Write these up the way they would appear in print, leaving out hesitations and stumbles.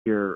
you're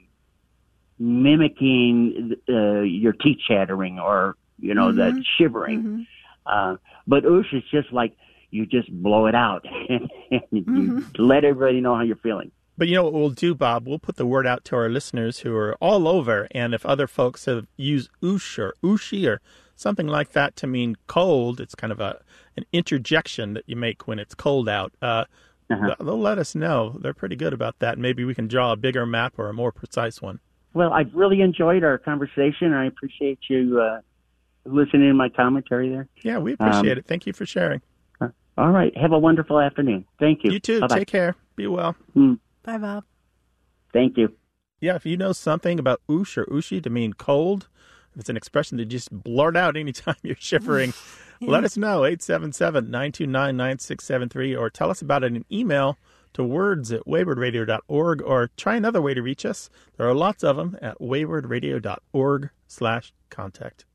mimicking your teeth chattering or, that shivering. But oosh is just like you just blow it out and you let everybody know how you're feeling. But you know what we'll do, Bob? We'll put the word out to our listeners who are all over, and if other folks have used oosh or ooshi or something like that to mean cold, it's kind of an interjection that you make when it's cold out. They'll let us know. They're pretty good about that. Maybe we can draw a bigger map or a more precise one. Well, I've really enjoyed our conversation. I appreciate you listening to my commentary there. Yeah, we appreciate it. Thank you for sharing. All right. Have a wonderful afternoon. Thank you. You too. Bye-bye. Take care. Be well. Bye, Bob. Thank you. Yeah, if you know something about oosh or ooshi to mean cold, if it's an expression that you just blurt out anytime you're shivering, let us know, 877-929-9673, or tell us about it in an email to words@waywardradio.org, or try another way to reach us. There are lots of them at waywardradio.org/contact.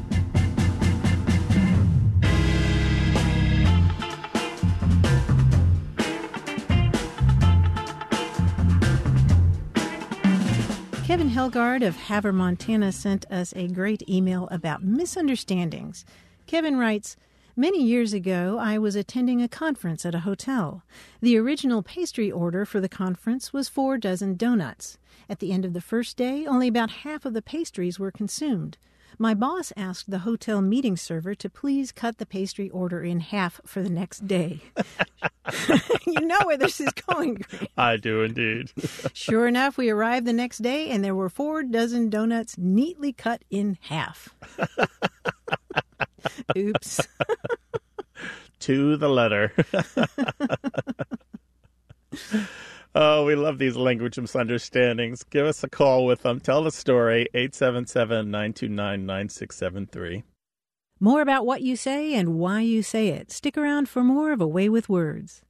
Kevin Helgard of Havre, Montana sent us a great email about misunderstandings. Kevin writes, "Many years ago, I was attending a conference at a hotel. The original pastry order for the conference was 4 dozen donuts. At the end of the first day, only about half of the pastries were consumed. My boss asked the hotel meeting server to please cut the pastry order in half for the next day." You know where this is going, Grant. I do indeed. Sure enough, we arrived the next day, and there were 4 dozen donuts neatly cut in half. Oops. To the letter. Oh, we love these language misunderstandings. Give us a call with them. Tell the story, 877-929-9673. More about what you say and why you say it. Stick around for more of A Way with Words.